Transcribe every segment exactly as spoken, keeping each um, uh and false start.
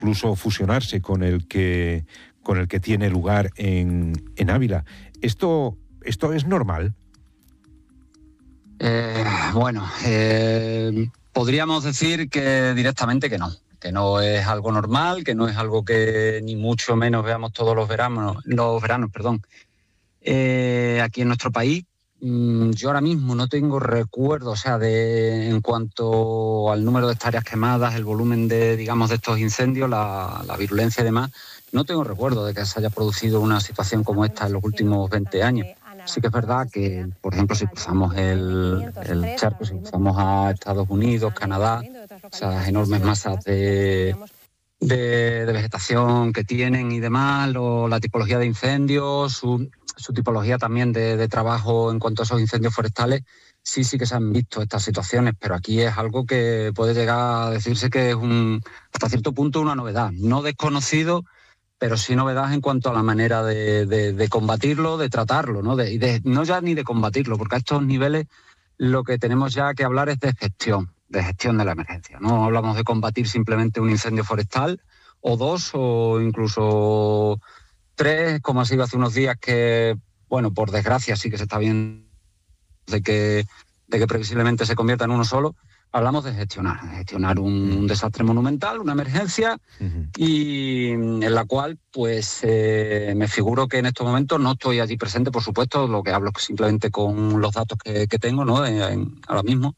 incluso fusionarse con el que, con el que tiene lugar en, en Ávila. ¿Esto, esto es normal? Eh, bueno, eh, podríamos decir que directamente que no, que no es algo normal, que no es algo que ni mucho menos veamos todos los veranos, los veranos, perdón. Eh, aquí en nuestro país, mmm, yo ahora mismo no tengo recuerdo, o sea, de en cuanto al número de hectáreas quemadas, el volumen de, digamos, de estos incendios, la, la virulencia y demás, no tengo recuerdo de que se haya producido una situación como esta en los últimos veinte años. Sí que es verdad que, por ejemplo, si cruzamos el, el charco, si cruzamos a Estados Unidos, Canadá, esas enormes masas de, de, de vegetación que tienen y demás, o la tipología de incendios, su, su tipología también de, de trabajo en cuanto a esos incendios forestales, sí, sí que se han visto estas situaciones, pero aquí es algo que puede llegar a decirse que es un, hasta cierto punto una novedad, no desconocido, pero sí novedad en cuanto a la manera de, de, de combatirlo, de tratarlo, ¿no? De, de, no ya ni de combatirlo, porque a estos niveles lo que tenemos ya que hablar es de gestión, de gestión de la emergencia. No hablamos de combatir simplemente un incendio forestal, o dos, o incluso tres, como ha sido hace unos días que, bueno, por desgracia sí que se está viendo de que, de que previsiblemente se convierta en uno solo. Hablamos de gestionar, gestionar un, un desastre monumental, una emergencia, uh-huh. y en la cual, pues, eh, me figuro que en estos momentos no estoy allí presente, por supuesto, lo que hablo es simplemente con los datos que, que tengo, ¿no? En, en, ahora mismo.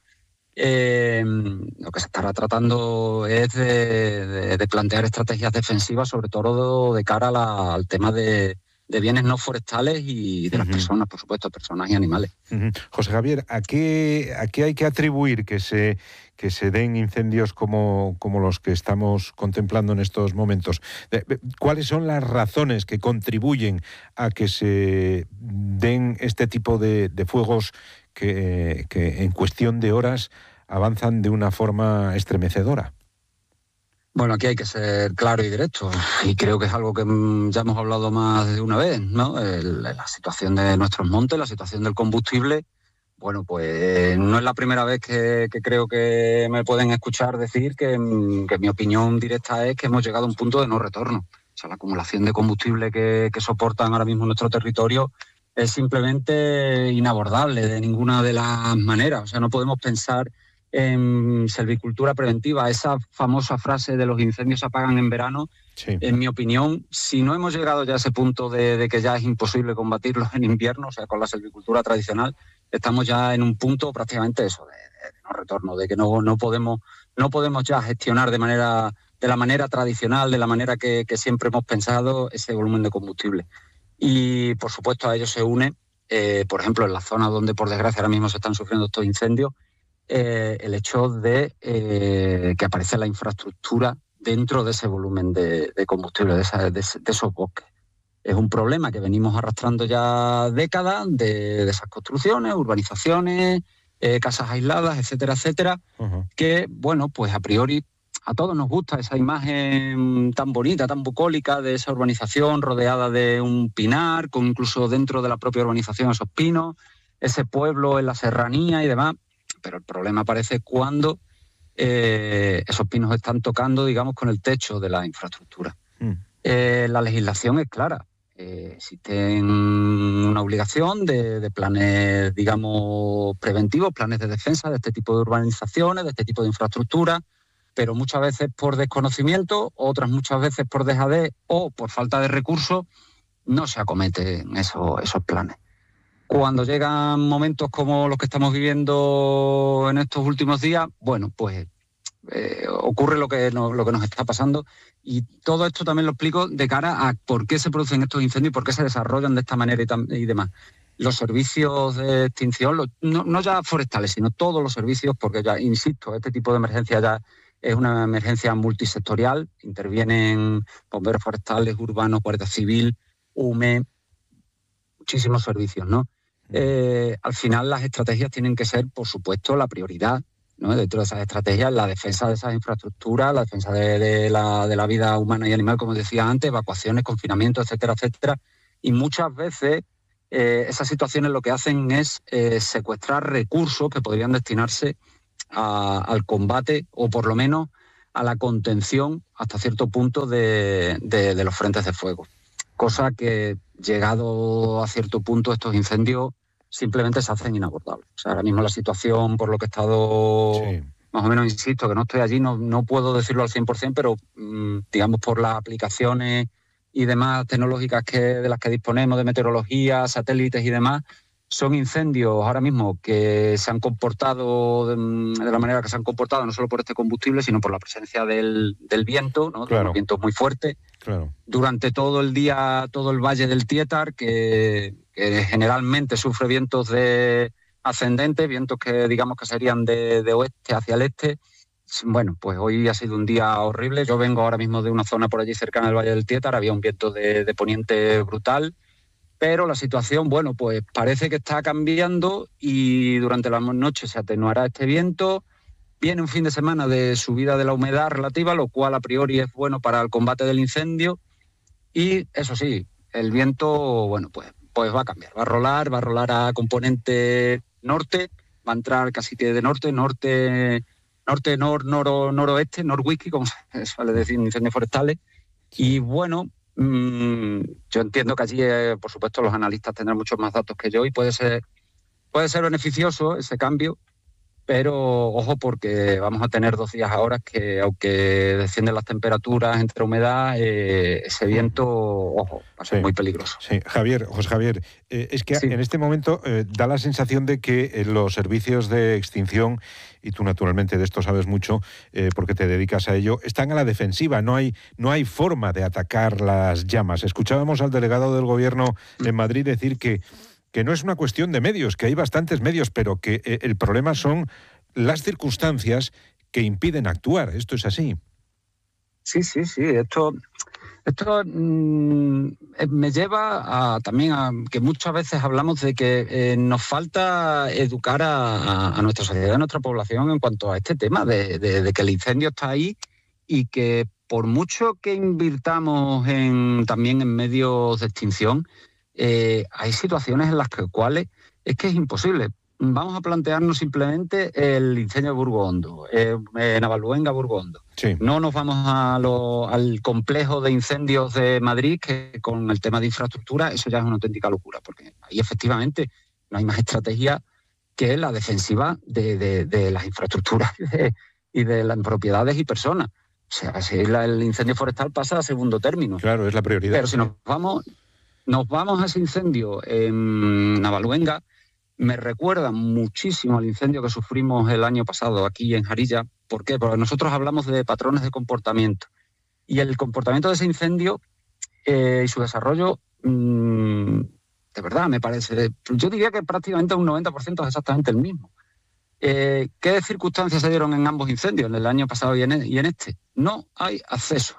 Eh, lo que se estará tratando es de, de, de plantear estrategias defensivas, sobre todo de cara a la, al tema de, de bienes no forestales y de las uh-huh. personas, por supuesto, personas y animales. Uh-huh. José Javier, ¿a qué, a qué hay que atribuir que se, que se den incendios como, como los que estamos contemplando en estos momentos? ¿Cuáles son las razones que contribuyen a que se den este tipo de, de fuegos que, que en cuestión de horas avanzan de una forma estremecedora? Bueno, aquí hay que ser claro y directo, y creo que es algo que ya hemos hablado más de una vez, ¿no? El, la situación de nuestros montes, la situación del combustible. Bueno, pues no es la primera vez que, que creo que me pueden escuchar decir que, que mi opinión directa es que hemos llegado a un punto de no retorno. O sea, la acumulación de combustible que, que soportan ahora mismo nuestro territorio es simplemente inabordable de ninguna de las maneras. O sea, no podemos pensar en silvicultura preventiva. Esa famosa frase de los incendios se apagan en verano, sí. En mi opinión, si no hemos llegado ya a ese punto de, de que ya es imposible combatirlos en invierno, o sea, con la silvicultura tradicional, estamos ya en un punto prácticamente eso, de, de no retorno, de que no, no, podemos, no podemos ya gestionar de manera de la manera tradicional, de la manera que, que siempre hemos pensado, ese volumen de combustible. Y, por supuesto, a ello se une, eh, por ejemplo, en la zona donde, por desgracia, ahora mismo se están sufriendo estos incendios, Eh, el hecho de eh, que aparece la infraestructura dentro de ese volumen de, de combustible, de, esa, de, de esos bosques. Es un problema que venimos arrastrando ya décadas de, de esas construcciones, urbanizaciones, eh, casas aisladas, etcétera, etcétera, uh-huh. que, bueno, pues a priori a todos nos gusta esa imagen tan bonita, tan bucólica de esa urbanización rodeada de un pinar, con incluso dentro de la propia urbanización esos pinos, ese pueblo en la serranía y demás. Pero el problema aparece cuando eh, esos pinos están tocando, digamos, con el techo de la infraestructura. Mm. Eh, la legislación es clara. Eh, existe una obligación de, de planes, digamos, preventivos, planes de defensa de este tipo de urbanizaciones, de este tipo de infraestructura, pero muchas veces por desconocimiento, otras muchas veces por dejadez o por falta de recursos, no se acometen esos, esos planes. Cuando llegan momentos como los que estamos viviendo en estos últimos días, bueno, pues eh, ocurre lo que, no, lo que nos está pasando, y todo esto también lo explico de cara a por qué se producen estos incendios y por qué se desarrollan de esta manera y, tam- y demás. Los servicios de extinción, los, no, no ya forestales, sino todos los servicios, porque ya, insisto, este tipo de emergencia ya es una emergencia multisectorial, intervienen bomberos forestales, urbanos, Guardia Civil, U M E, muchísimos servicios, ¿no? Eh, al final las estrategias tienen que ser, por supuesto, la prioridad, ¿no? Dentro de esas estrategias, la defensa de esas infraestructuras, la defensa de, de, la, de la vida humana y animal, como decía antes, evacuaciones, confinamiento, etcétera, etcétera. Y muchas veces eh, esas situaciones lo que hacen es eh, secuestrar recursos que podrían destinarse a, al combate o por lo menos a la contención hasta cierto punto de, de, de los frentes de fuego. Cosa que, llegado a cierto punto, estos incendios simplemente se hacen inabordables. O sea, ahora mismo la situación, por lo que he estado, sí. más o menos, insisto, que no estoy allí, no, no puedo decirlo al cien por ciento, pero mmm, digamos por las aplicaciones y demás tecnológicas que, de las que disponemos, de meteorología, satélites y demás, son incendios ahora mismo que se han comportado de, de la manera que se han comportado, no solo por este combustible, sino por la presencia del, del viento, ¿no? Claro. Los vientos muy fuertes. Claro. Durante todo el día, todo el valle del Tietar, que, que generalmente sufre vientos de ascendentes, vientos que digamos que serían de, de oeste hacia el este. Bueno, pues hoy ha sido un día horrible. Yo vengo ahora mismo de una zona por allí cercana al valle del Tietar, había un viento de, de poniente brutal. Pero la situación, bueno, pues parece que está cambiando y durante la noche se atenuará este viento. Viene un fin de semana de subida de la humedad relativa, lo cual a priori es bueno para el combate del incendio. Y eso sí, el viento, bueno, pues, pues va a cambiar, va a rolar, va a rolar a componente norte, va a entrar casi que de norte, norte, norte, nor, noro, noroeste, norwhisky, como se suele decir en incendios forestales. Y bueno, Mm, yo entiendo que allí, eh, por supuesto, los analistas tendrán muchos más datos que yo y puede ser, puede ser beneficioso ese cambio, pero ojo porque vamos a tener dos días ahora que, aunque descienden las temperaturas entre humedad, eh, ese viento, ojo, va a ser sí, muy peligroso. Sí, Javier, José Javier, eh, es que sí. en este momento eh, da la sensación de que eh, los servicios de extinción, y tú naturalmente de esto sabes mucho eh, porque te dedicas a ello, están a la defensiva, no hay, no hay forma de atacar las llamas. Escuchábamos al delegado del Gobierno en Madrid decir que que no es una cuestión de medios, que hay bastantes medios, pero que eh, el problema son las circunstancias que impiden actuar. ¿Esto es así? Sí, sí, sí. Esto, esto mmm, me lleva a, también a que muchas veces hablamos de que eh, nos falta educar a, a nuestra sociedad, a nuestra población en cuanto a este tema, de, de, de que el incendio está ahí y que por mucho que invirtamos en, también en medios de extinción, Eh, hay situaciones en las que, cuales es que es imposible. Vamos a plantearnos simplemente el incendio de Burgo Hondo, eh, eh, Navalluenga, Burgo Hondo. Sí. No nos vamos a lo, al complejo de incendios de Madrid, que con el tema de infraestructura, eso ya es una auténtica locura, porque ahí efectivamente no hay más estrategia que la defensiva de, de, de las infraestructuras y de, y de las propiedades y personas. O sea, si la, el incendio forestal pasa a segundo término. Claro, es la prioridad. Pero si nos vamos... Nos vamos a ese incendio en Navalluenga, me recuerda muchísimo al incendio que sufrimos el año pasado aquí en Jarilla. ¿Por qué? Porque nosotros hablamos de patrones de comportamiento. Y el comportamiento de ese incendio eh, y su desarrollo, mmm, de verdad, me parece, yo diría que prácticamente un noventa por ciento es exactamente el mismo. Eh, ¿Qué circunstancias se dieron en ambos incendios, en el año pasado y en, y en este? No hay acceso.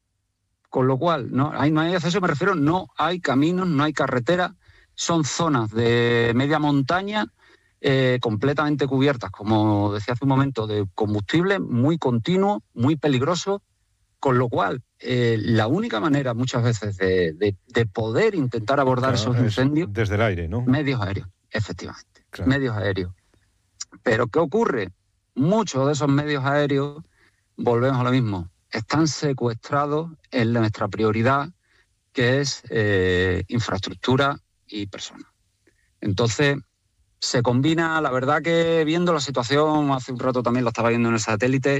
Con lo cual, no hay, no hay acceso, me refiero, no hay caminos, no hay carretera, son zonas de media montaña eh, completamente cubiertas, como decía hace un momento, de combustible muy continuo, muy peligroso, con lo cual eh, la única manera muchas veces de, de, de poder intentar abordar claro, esos incendios... Desde el aire, ¿no? Medios aéreos, efectivamente, claro. medios aéreos. Pero ¿qué ocurre? Muchos de esos medios aéreos, volvemos a lo mismo, están secuestrados en nuestra prioridad, que es eh, infraestructura y personas. Entonces, se combina, la verdad que viendo la situación, hace un rato también lo estaba viendo en el satélite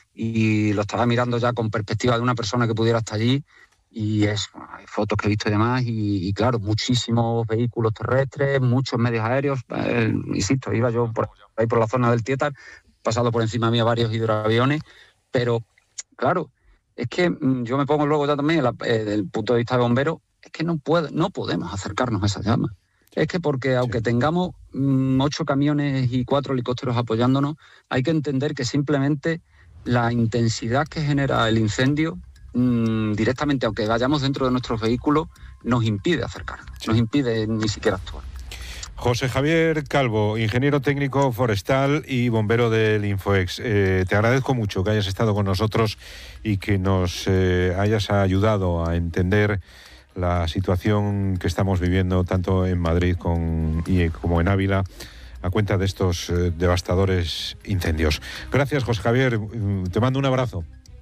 y lo estaba mirando ya con perspectiva de una persona que pudiera estar allí, y es, bueno, hay fotos que he visto y demás, y, y claro, muchísimos vehículos terrestres, muchos medios aéreos, eh, insisto, iba yo por ahí por la zona del Tietar, pasado por encima mía varios hidroaviones, pero claro, es que yo me pongo luego ya también desde el punto de vista de bombero, es que no, puede, no podemos acercarnos a esas llamas. Es que porque aunque sí. tengamos mm, ocho camiones y cuatro helicópteros apoyándonos, hay que entender que simplemente la intensidad que genera el incendio mmm, directamente, aunque vayamos dentro de nuestros vehículos, nos impide acercarnos, sí. nos impide ni siquiera actuar. José Javier Calvo, ingeniero técnico forestal y bombero del Infoex. Eh, te agradezco mucho que hayas estado con nosotros y que nos eh, hayas ayudado a entender la situación que estamos viviendo tanto en Madrid con, y, como en Ávila a cuenta de estos eh, devastadores incendios. Gracias, José Javier. Te mando un abrazo.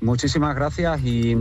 Muchísimas gracias y